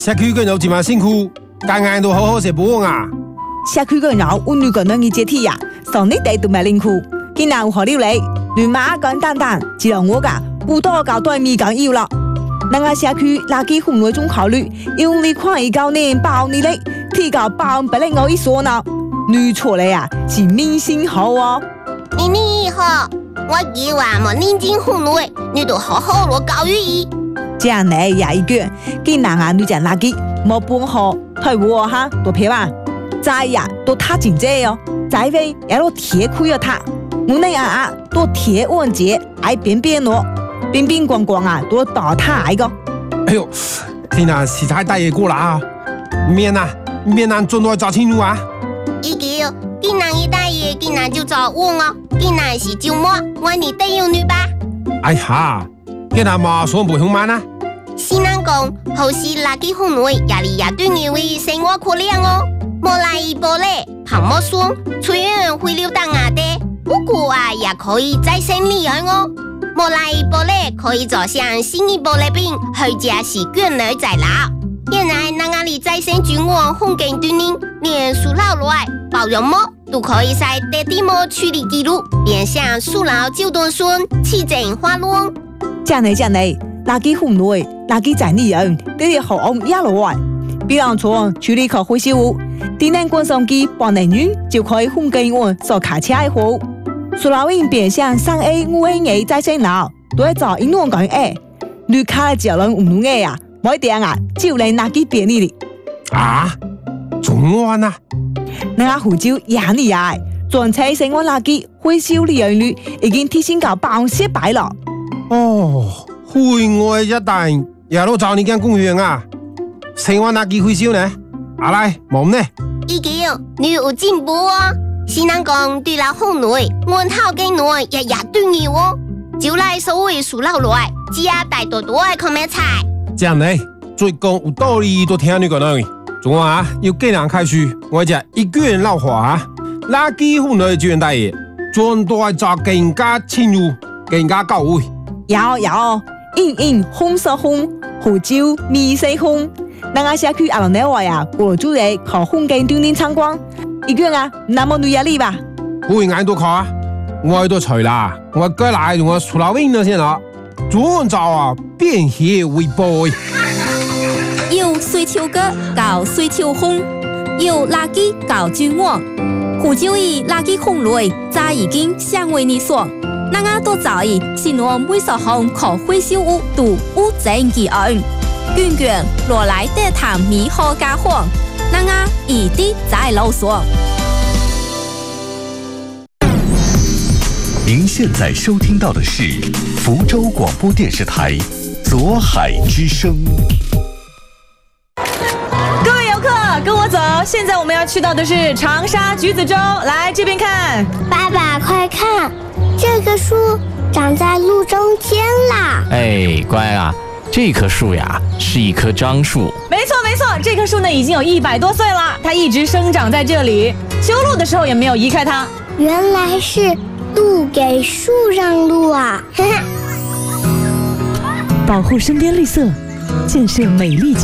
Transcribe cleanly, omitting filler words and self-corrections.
社區嘅有這麼辛苦，間間都好好食補啊！ 社區嘅人温暖個能嘅接體呀，上你哋都咪辛苦，今日有何料理？亂馬簡單單，只有我噶不多搞對面講要啦。那個社區垃圾分類中考慮，用你看一高年包你嘞，提高包不能我一說呢，你錯了呀，是明星好哦。 你好，我叫啊冇認真分類，你都好好落教育伊。 這樣呢也一句，今日啊你講垃圾冇半好，退我哈多撇吧，再呀都他真濟哦，再位也都鐵虧了他，我那啊都鐵穩節，愛變變咯，變變光光啊都倒他一個。 哎呦，天啊，實在大嘢過啦啊！面啊，轉來找清楚啊！ 伊叫今日一大爺，今日就找我哦，今日是周末，我你帶有你吧。 哎呀，今日嘛算不凶慢啊！ 是人講，好似垃圾分類壓力也對我為生活可憐哦。冇來一波嘞，旁冇酸，雖然會流到牙的，不過啊也可以再生利用哦。冇來一波嘞，可以做上新一波的餅，回家是捲兒在老。原來那裡再生菌網風景對人，連樹老來包容膜都可以在地地膜處理記錄，變相樹老就斷孫，起正花論。 這樣呢，垃圾分類，垃圾在利用，這些好用也落來。比方說處理可回收物，電能滾送機幫能源就可以風景網所卡車的貨。樹老因變相3A、5A 再生腦，都係找英文講你卡只能唔用啊，冇一定啊，就嚟垃圾便利哩。 啊，仲安啊？ 那湖州也厲害，全車生活垃圾回收利用率已經提升到100%了。 哦，戶外一帶也都找你間公園啊，生活垃圾回收呢？阿來，冇呢？ 已經你有進步哦。是人講對了分類，我頭嘅內也對你哦。就來所謂樹老來，只要帶多多嘅看咩菜。 這樣呢，最講有道理都聽你講啦。仲話要既然開始，我就一個人老話，垃圾分類專大爺，專帶做更加清楚、更加到位。 有，應紅色紅，湖州米色紅。那個社區阿龍那話呀，過主嚟靠風景鍛鍊參觀。一個啊，那麼女壓力吧？ 會眼都靠啊！我都除啦，我過來用我出老window了先啦。專找啊，變黑為boy。 有水球哥搞水球紅，有垃圾搞菌網。湖州以垃圾分類，早已經相為你說。那個都早已新羅每所紅可回收物都無證據案。卷卷落來得談米好家伙，那個一定在囉嗦。 您現在收聽到的是福州廣播電視台左海之聲。 各位遊客，跟我走，現在我們要去到的是長沙橘子洲，來這邊看。 爸爸快看，這個樹長在路中間啦。 哎，乖啊，這棵樹呀是一棵樟樹。 沒錯，這棵樹呢已經有100多歲了，它一直生長在這裡，修路的時候也沒有移開它。 原來是路給樹讓路啊！ 保護身邊綠色，建設美麗